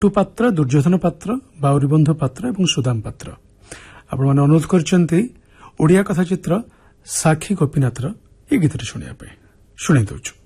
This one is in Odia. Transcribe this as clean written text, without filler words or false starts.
ବିଟ୍ଟୁ ପାତ୍ର, ଦୁର୍ଯ୍ୟୋଧନ ପାତ୍ର, ବାଉରୀବନ୍ଧ ପାତ୍ର ଏବଂ ସୁଦାମ ପାତ୍ର ଆପଣମାନେ ଅନୁରୋଧ କରିଛନ୍ତି ଓଡ଼ିଆ କଥା ଚିତ୍ର ସାକ୍ଷୀ ଗୋପୀନାଥର ଏହି ଗୀତଟି ଶୁଣିବା ପାଇଁ। ଶୁଣାଇ ଦେଉଛୁ।